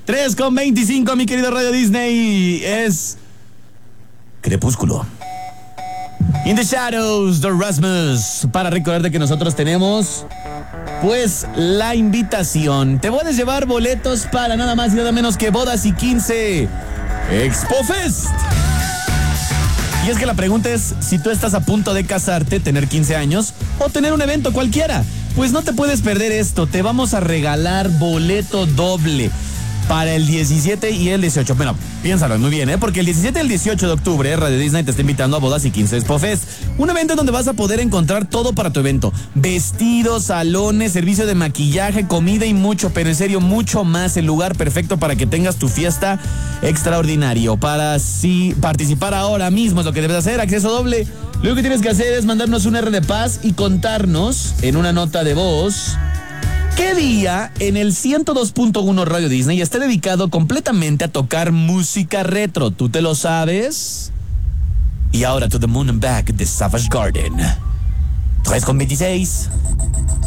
3:25, mi querido Radio Disney. Es Crepúsculo. In the Shadows, The Rasmus. Para recordarte que nosotros tenemos, pues, la invitación. Te puedes llevar boletos para nada más y nada menos que Bodas y 15 Expo Fest. Y es que la pregunta es si tú estás a punto de casarte, tener 15 años o tener un evento cualquiera. Pues no te puedes perder esto. Te vamos a regalar boleto doble para el 17 y el 18. Bueno, piénsalo muy bien, porque el 17 y el 18 de octubre Radio Disney te está invitando a Bodas y 15 Expo Fest. Un evento donde vas a poder encontrar todo para tu evento. Vestidos, salones, servicio de maquillaje, comida y mucho, pero en serio, mucho más. El lugar perfecto para que tengas tu fiesta extraordinario. Para participar ahora mismo es lo que debes hacer. Acceso doble. Lo único que tienes que hacer es mandarnos un R de paz y contarnos en una nota de voz ¿qué día en el 102.1 Radio Disney está dedicado completamente a tocar música retro? ¿Tú te lo sabes? Y ahora To the Moon and Back de Savage Garden. 3:26.